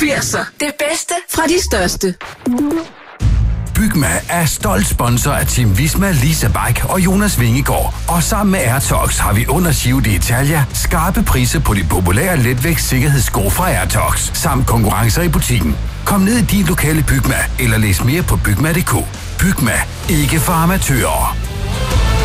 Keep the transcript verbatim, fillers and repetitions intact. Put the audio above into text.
firser. Det bedste fra de største. Bygma er stolt sponsor af Team Visma, Lisa Bike og Jonas Vingegaard. Og sammen med Airtox har vi under Giro d'Italia skarpe priser på de populære letvægt sikkerhedssko fra Airtox, samt konkurrencer i butikken. Kom ned i din lokale Bygma, eller læs mere på bygma punktum d k. Bygma, ikke for amatører.